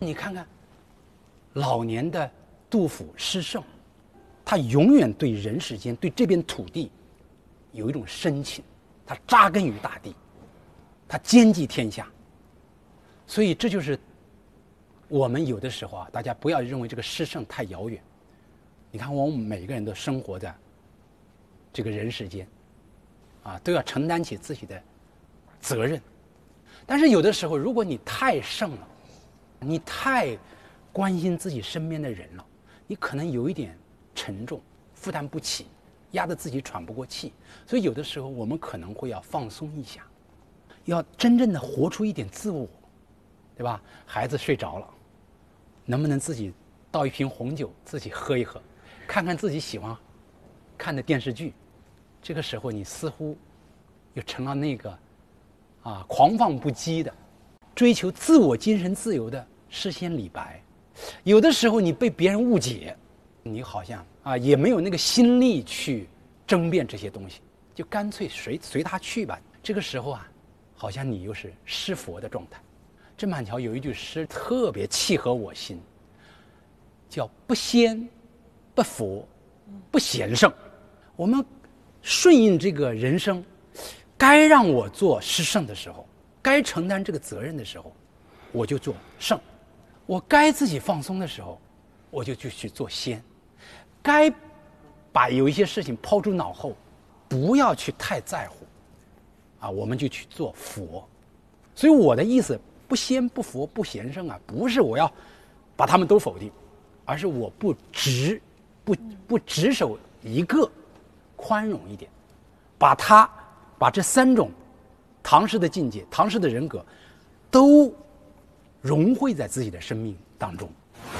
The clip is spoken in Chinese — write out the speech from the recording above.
你看看老年的杜甫诗圣，他永远对人世间、对这片土地有一种深情，他扎根于大地，他兼济天下。所以这就是我们有的时候啊，大家不要认为这个诗圣太遥远。你看我们每个人都生活在这个人世间啊，都要承担起自己的责任。但是有的时候如果你太圣了，你太关心自己身边的人了，你可能有一点沉重，负担不起，压得自己喘不过气。所以有的时候我们可能会要放松一下，要真正的活出一点自我，对吧？孩子睡着了，能不能自己倒一瓶红酒自己喝一喝，看看自己喜欢看的电视剧。这个时候你似乎又成了那个狂放不羁的追求自我精神自由的诗仙李白。有的时候你被别人误解，你好像也没有那个心力去争辩这些东西，就干脆随他去吧。这个时候好像你又是诗佛的状态。郑板桥有一句诗特别契合我心，叫不仙不佛不贤圣。我们顺应这个人生，该让我做诗圣的时候，该承担这个责任的时候，我就做圣；我该自己放松的时候，我就去做仙。该把有一些事情抛诸脑后，不要去太在乎我们就去做佛。所以我的意思，不仙不佛不贤圣不是我要把他们都否定，而是我不只守一个，宽容一点，把这三种唐诗的境界、唐诗的人格都融汇在自己的生命当中。